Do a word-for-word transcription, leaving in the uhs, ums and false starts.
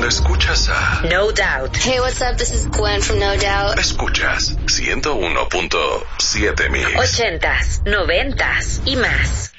cuando escuchas a No Doubt. Hey, what's up? This is Gwen from No Doubt. Escuchas ciento uno punto siete Mix. Ochentas, noventas y más.